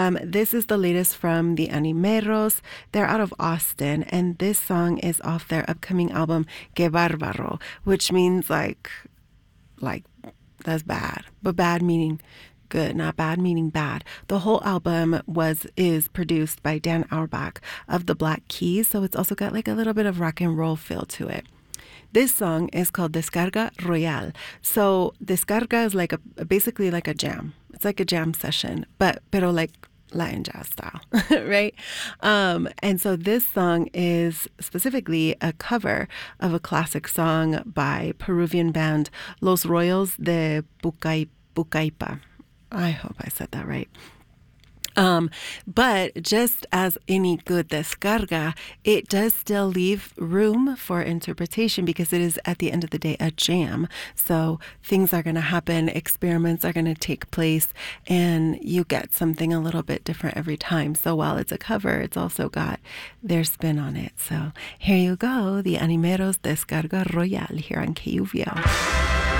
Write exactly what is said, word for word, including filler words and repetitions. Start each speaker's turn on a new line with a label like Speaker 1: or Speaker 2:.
Speaker 1: Um, this is the latest from the Animeros. They're out of Austin, and this song is off their upcoming album, Que Bárbaro, which means like, like, that's bad, but bad meaning good, not bad meaning bad. The whole album was is produced by Dan Auerbach of the Black Keys, so it's also got like a little bit of rock and roll feel to it. This song is called Descarga Royal. So Descarga is like a basically like a jam. It's like a jam session, but pero like Latin jazz style, right? Um, and so this song is specifically a cover of a classic song by Peruvian band Los Royals de Pucay, Pucallpa. I hope I said that right. Um, but just as any good descarga, it does still leave room for interpretation because it is, at the end of the day, a jam. So things are going to happen, experiments are going to take place, and you get something a little bit different every time. So while it's a cover, it's also got their spin on it. So here you go, the Animeros Descarga Royal here on K U V L.